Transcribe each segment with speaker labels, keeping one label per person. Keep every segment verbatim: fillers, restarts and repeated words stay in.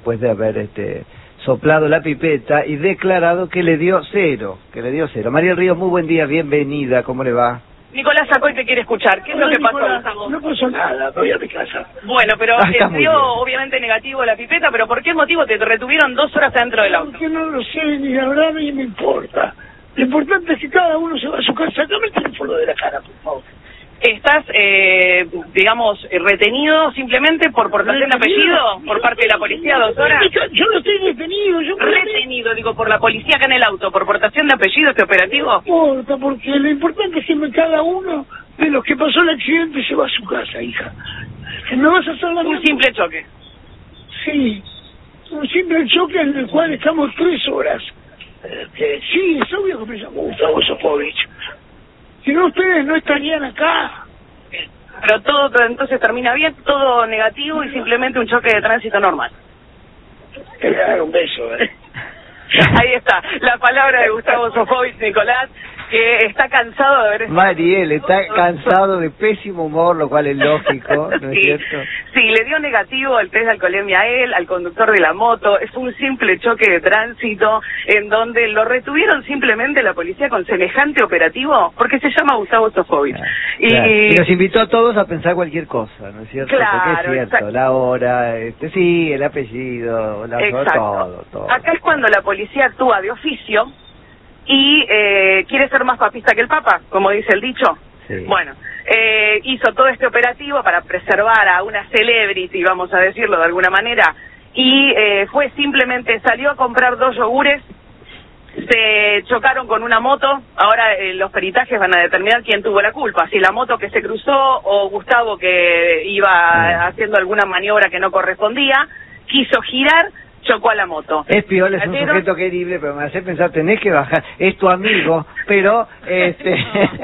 Speaker 1: después de haber este soplado la pipeta y declarado que le dio cero, que le dio cero. María Ríos, muy buen día, bienvenida, ¿cómo le va?
Speaker 2: Nicolás Sacoy te quiere escuchar. ¿Qué es lo que pasó, Gustavo?
Speaker 3: No pasó nada, me voy a mi casa.
Speaker 2: Bueno, pero
Speaker 1: Ah,
Speaker 2: eh, dio obviamente negativo la pipeta, pero ¿por qué motivo te retuvieron dos horas dentro del auto?
Speaker 3: Porque no lo sé, ni la verdad ni me importa. Lo importante es que cada uno se va a su casa. Dame el teléfono de la cara, por favor.
Speaker 2: ¿Estás, eh, digamos, retenido simplemente por portación de apellido por parte de la policía dos horas?
Speaker 3: Yo no estoy detenido, yo...
Speaker 2: Retenido, digo, por la policía acá en el auto, por portación de apellido este operativo.
Speaker 3: No importa, porque lo importante es que cada uno de los que pasó el accidente se va a su casa, hija. ¿Me vas a hacer la...
Speaker 2: Un simple choque.
Speaker 3: Sí, un simple choque en el cual estamos tres horas. Eh, que sí, es obvio que me llamo Gustavo Sofovich. Si no, ustedes no estarían acá.
Speaker 2: Pero todo, todo entonces termina bien, todo negativo y simplemente un choque de tránsito normal.
Speaker 3: Te voy a dar un beso, ¿eh?
Speaker 2: Ahí está, la palabra de Gustavo Sofovich, Nicolás, que está cansado de ver... Este...
Speaker 1: Mariel, está cansado de pésimo humor, lo cual es lógico, ¿no es
Speaker 2: sí,
Speaker 1: cierto?
Speaker 2: Sí, le dio negativo el test de alcoholemia a él, al conductor de la moto. Es un simple choque de tránsito en donde lo retuvieron simplemente la policía con semejante operativo, porque se llama Gustavo Sofovich.
Speaker 1: Claro,
Speaker 2: y...
Speaker 1: claro. y nos invitó a todos a pensar cualquier cosa, ¿no es cierto?
Speaker 2: Claro,
Speaker 1: porque es cierto,
Speaker 2: exacto.
Speaker 1: La hora, este, sí, el apellido, la
Speaker 2: Exacto.
Speaker 1: todo, todo.
Speaker 2: Acá es cuando la policía actúa de oficio y eh, quiere ser más papista que el Papa, como dice el dicho.
Speaker 1: Sí.
Speaker 2: Bueno, eh, hizo todo este operativo para preservar a una celebrity, vamos a decirlo de alguna manera, y eh, fue simplemente, salió a comprar dos yogures, se chocaron con una moto. Ahora eh, los peritajes van a determinar quién tuvo la culpa, si la moto que se cruzó o Gustavo que iba
Speaker 1: sí.
Speaker 2: haciendo alguna maniobra que no correspondía, quiso girar, chocó a la moto.
Speaker 1: Es Piola, es un
Speaker 2: Pero...
Speaker 1: sujeto querible, pero me hace pensar, tenés que bajar, es tu amigo, pero este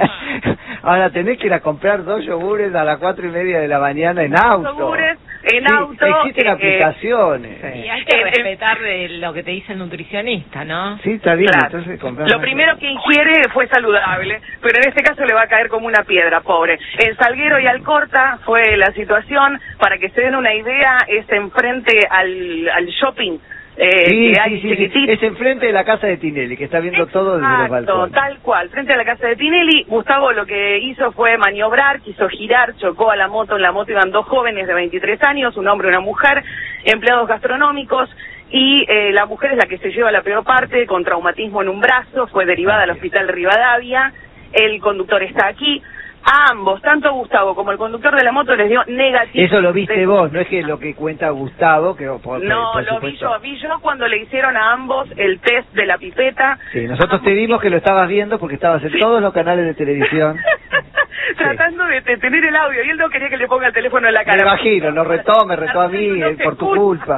Speaker 1: ahora tenés que ir a comprar dos yogures a las cuatro y media de la mañana en auto.
Speaker 2: Yogures en
Speaker 1: sí,
Speaker 2: auto.
Speaker 1: Existen
Speaker 2: eh,
Speaker 1: aplicaciones.
Speaker 4: Y hay que respetar de lo que te dice el nutricionista, ¿no?
Speaker 1: Sí, está bien,
Speaker 2: claro.
Speaker 1: entonces comprar.
Speaker 2: Lo primero que ingiere fue saludable, pero en este caso le va a caer como una piedra, pobre. En Salguero y Alcorta fue la situación, para que se den una idea, es enfrente al, al shopping. Eh,
Speaker 1: sí,
Speaker 2: que hay
Speaker 1: sí, sí, sí, es enfrente de la casa de Tinelli, que está viendo
Speaker 2: Exacto,
Speaker 1: todo desde los balcones.
Speaker 2: Tal cual, frente a la casa de Tinelli. Gustavo lo que hizo fue maniobrar, quiso girar, chocó a la moto. En la moto iban dos jóvenes de veintitrés años, un hombre y una mujer, empleados gastronómicos, y eh, la mujer es la que se lleva la peor parte, con traumatismo en un brazo, fue derivada al hospital de Rivadavia. El conductor está aquí. A ambos, tanto a Gustavo como el conductor de la moto, les dio negativo.
Speaker 1: Eso lo viste vos, no es que lo que cuenta Gustavo, que por,
Speaker 2: No,
Speaker 1: por
Speaker 2: lo vi
Speaker 1: supuesto.
Speaker 2: yo, vi yo cuando le hicieron a ambos el test de la pipeta.
Speaker 1: Sí, nosotros te vimos que lo estabas viendo porque estabas en
Speaker 2: sí.
Speaker 1: todos los canales de televisión.
Speaker 2: Tratando de, de tener el audio, y él no quería que le ponga el teléfono en la cara.
Speaker 1: Me imagino, nos retó, me retó a mí,
Speaker 2: No
Speaker 1: eh, por tu
Speaker 2: escucha.
Speaker 1: culpa.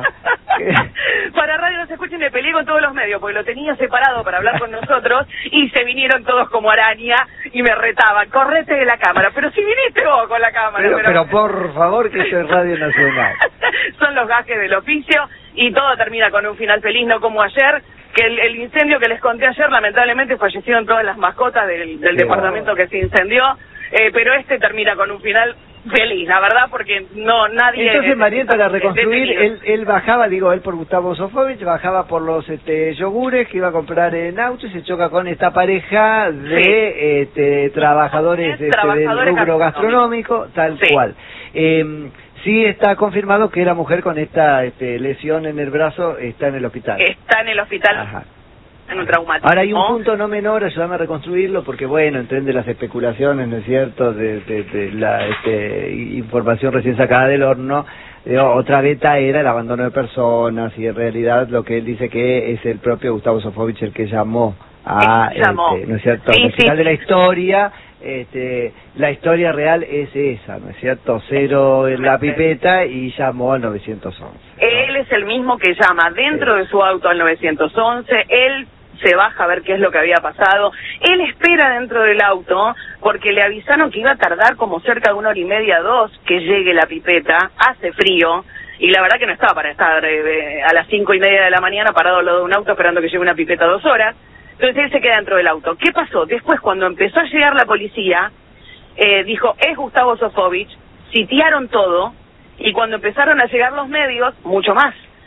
Speaker 2: Para radio no se escucha y me peleé con todos los medios, porque lo tenía separado para hablar con nosotros, y se vinieron todos como araña y me retaban, correte de la cámara. Pero si viniste vos con la cámara.
Speaker 1: Pero,
Speaker 2: pero...
Speaker 1: pero por favor, que eso es Radio Nacional.
Speaker 2: Son los gajes del oficio, y todo termina con un final feliz, no como ayer, que el, el incendio que les conté ayer, lamentablemente fallecieron todas las mascotas del, del departamento que se incendió, eh, pero este termina con un final feliz, la verdad, porque no nadie...
Speaker 1: Entonces, Mariel, para
Speaker 2: es
Speaker 1: reconstruir,
Speaker 2: detenido.
Speaker 1: él, él bajaba, digo, él por Gustavo Sofovich, bajaba por los este, yogures que iba a comprar en auto y se choca con esta pareja de
Speaker 2: Sí.
Speaker 1: este, trabajadores, este,
Speaker 2: Trabajadores
Speaker 1: del rubro gastronómico, tal
Speaker 2: Sí.
Speaker 1: cual. Eh, sí está confirmado que la mujer con esta este, lesión en el brazo está en el hospital.
Speaker 2: Está en el hospital.
Speaker 1: Ajá.
Speaker 2: En un traumatismo.
Speaker 1: Ahora hay un punto no menor, ayúdame a reconstruirlo, porque bueno, entiende las especulaciones, ¿no es cierto?, de, de, de la este, información recién sacada del horno. Eh, otra beta era el abandono de personas, y en realidad lo que él dice que es el propio Gustavo Sofovich el que llamó a,
Speaker 2: Llamó.
Speaker 1: Este, ¿no es cierto?,
Speaker 2: Sí,
Speaker 1: al final
Speaker 2: sí.
Speaker 1: de la historia. Este, la historia real es esa, ¿no es cierto?, cero en la pipeta y llamó al nueve once. ¿no?
Speaker 2: Él es el mismo que llama dentro de su auto al nueve once, él se baja a ver qué es lo que había pasado, él espera dentro del auto porque le avisaron que iba a tardar como cerca de una hora y media, dos, que llegue la pipeta, hace frío, y la verdad que no estaba para estar eh, a las cinco y media de la mañana parado al lado de un auto esperando que llegue una pipeta dos horas. Entonces él se queda dentro del auto. ¿Qué pasó? Después, cuando empezó a llegar la policía, eh, dijo, es Gustavo Sofovich, sitiaron todo, y cuando empezaron a llegar los medios, mucho más.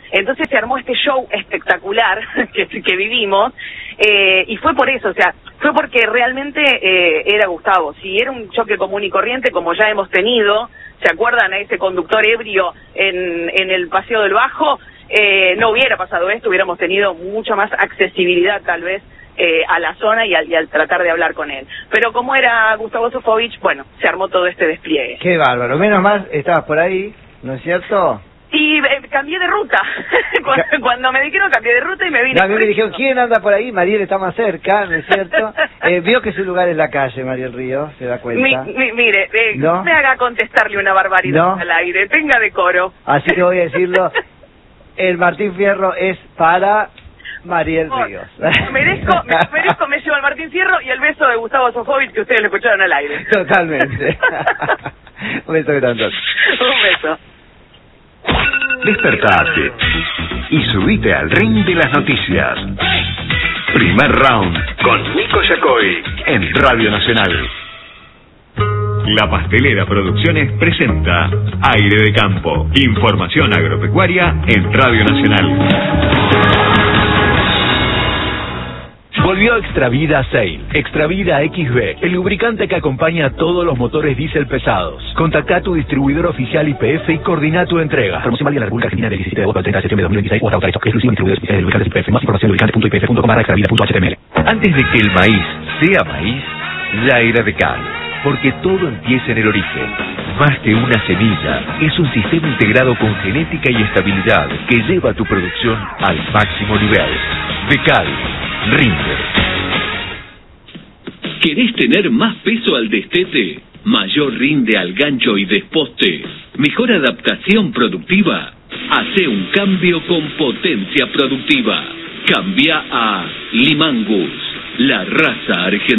Speaker 2: Entonces se armó este show espectacular que, que vivimos, eh, y fue por eso, o sea, fue porque realmente eh, era Gustavo. Si era un choque común y corriente, como ya hemos tenido, ¿se acuerdan a ese conductor ebrio en, en el Paseo del Bajo? Eh, no hubiera pasado esto, hubiéramos tenido mucha más accesibilidad tal vez eh, a la zona y al, y al tratar de hablar con él. Pero como era Gustavo Sofovich, bueno, se armó todo este despliegue.
Speaker 1: Qué bárbaro, menos mal estabas por ahí, ¿no es cierto?
Speaker 2: Y eh, cambié de ruta. cuando, cuando me dijeron cambié de ruta y me vine.
Speaker 1: No, a mí me dijeron, ¿quién anda por ahí? Mariel está más cerca, ¿no es cierto? eh, vio que su lugar es la calle, Mariel Ríos, ¿se da cuenta?
Speaker 2: Mi, mi, mire, eh,
Speaker 1: ¿no?
Speaker 2: me haga contestarle una barbaridad ¿no? al aire, tenga decoro.
Speaker 1: Así que voy a decirlo, el Martín Fierro es para Mariel Ríos.
Speaker 2: Me merezco, me merezco, me llevo al Martín Fierro y el beso de Gustavo Sofovich que ustedes lo escucharon al aire.
Speaker 1: Totalmente. Un beso grande.
Speaker 2: Un beso.
Speaker 5: Despertate y subite al ring de las noticias. Primer round con Nico Yacoy en Radio Nacional. La Pastelera Producciones presenta Aire de Campo, información agropecuaria en Radio Nacional. Volvió Extravida Sail, Extravida X B, el lubricante que acompaña a todos los motores diésel pesados. Contacta a tu distribuidor oficial I P F y coordina tu entrega. Promoción válida en la República Argentina del diecisiete de agosto al treinta de septiembre de dos mil veintiséis o hasta autorizado. Exclusivo distribuidor oficial de lubricantes I P F. Más información lubricante punto i p f punto com barra extravida punto h t m l. Antes de que el maíz sea maíz, ya era de cal. Porque todo empieza en el origen. Más que una semilla, es un sistema integrado con genética y estabilidad que lleva tu producción al máximo nivel. Decal rinde.
Speaker 6: ¿Querés tener más peso al destete? ¿Mayor rinde al gancho y desposte? ¿Mejor adaptación productiva? Hace un cambio con potencia productiva. Cambia a Limangus, la raza argentina.